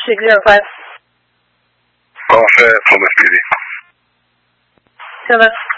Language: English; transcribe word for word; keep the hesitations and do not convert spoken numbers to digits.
six zero five. Golf at Plymouth Beauty. Hello.